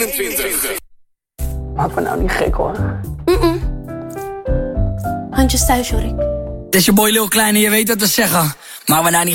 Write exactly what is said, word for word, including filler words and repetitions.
eenentwintig. Maak me nou niet gek hoor. Mm-mm. Handjes thuis, Jorik. Dit is je boy Lil Kleine, je weet wat we zeggen. Maar we nou niet